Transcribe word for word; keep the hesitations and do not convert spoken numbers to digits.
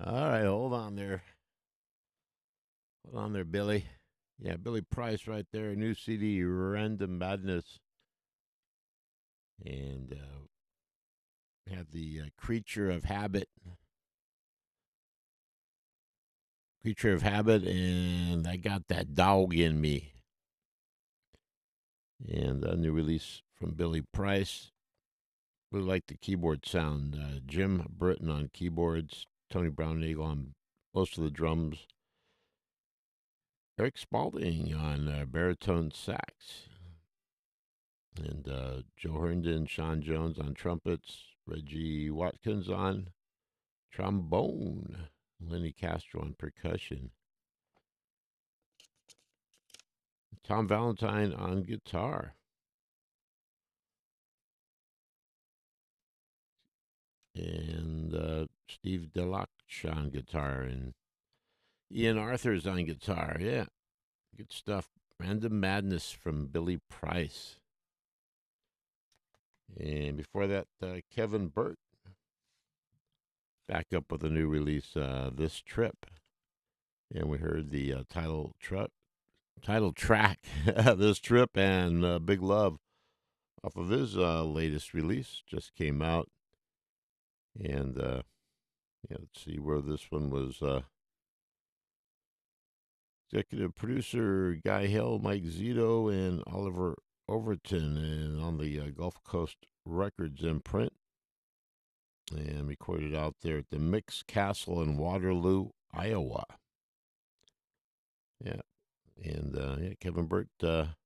All right, hold on there. Hold on there, Billy. Yeah, Billy Price right there. New C D, Random Madness. And uh, have the uh, Creature of Habit. Creature of Habit, and I got that dog in me. And a new release from Billy Price. Really like the keyboard sound. Uh, Jim Britton on keyboards, Tony Brown Eagle on most of the drums, Eric Spalding on uh, baritone sax, and uh, Joe Herndon, Sean Jones on trumpets, Reggie Watkins on trombone, Lenny Castro on percussion, Tom Valentine on guitar, and uh, Steve Deluxe on guitar, and Ian Arthur's on guitar. Yeah, good stuff. Random Madness from Billy Price. And before that, uh, Kevin Burt back up with a new release, uh, This Trip. And we heard the uh, title truck, title track, This Trip, and uh, Big Love off of his uh, latest release. Just came out. And uh, yeah, let's see where this one was. Uh, executive producer Guy Hill, Mike Zito, and Oliver Overton, and on the uh, Gulf Coast Records imprint. And recorded out there at the Mix Castle in Waterloo, Iowa. Yeah, and uh, yeah, Kevin Burt uh,